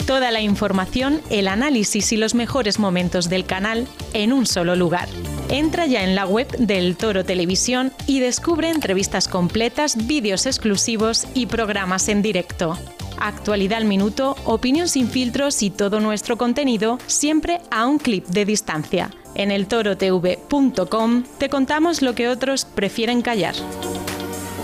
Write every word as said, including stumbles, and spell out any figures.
Toda la información, el análisis y los mejores momentos del canal en un solo lugar. Entra ya en la web del Toro Televisión y descubre entrevistas completas, vídeos exclusivos y programas en directo. Actualidad al minuto, opinión sin filtros y todo nuestro contenido siempre a un clic de distancia. En el toro t v punto com te contamos lo que otros prefieren callar.